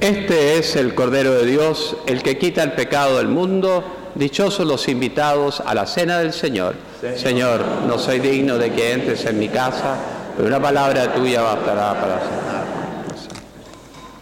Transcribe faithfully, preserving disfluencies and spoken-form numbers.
Este es el Cordero de Dios, el que quita el pecado del mundo. Dichosos los invitados a la cena del Señor. Señor, Señor, no soy digno de que entres en mi casa, pero una palabra tuya bastará para siempre.